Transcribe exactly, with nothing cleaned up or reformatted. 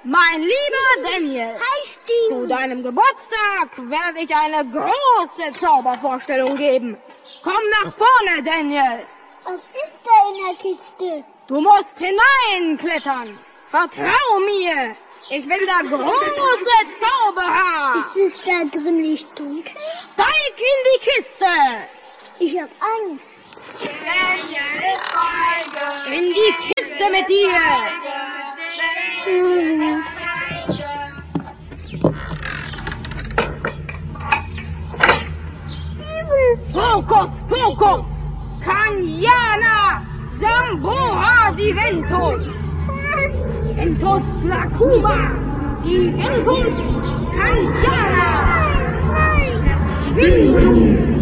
Mein lieber Daniel, Hi, Steve. zu deinem Geburtstag werde ich eine große Zaubervorstellung geben. Komm nach vorne, Daniel. Was ist da in der Kiste? Du musst hineinklettern. Vertrau mir. Ich will da große Zauber haben. Ist es da drin nicht dunkel? Steig in die Kiste. Ich hab Angst. In die Kiste mit dir. Hm. Hokus Pokus. Kanjana. Samboa Diventus. Ventus Lacuma. Diventus Kanjana. Nein. Wind.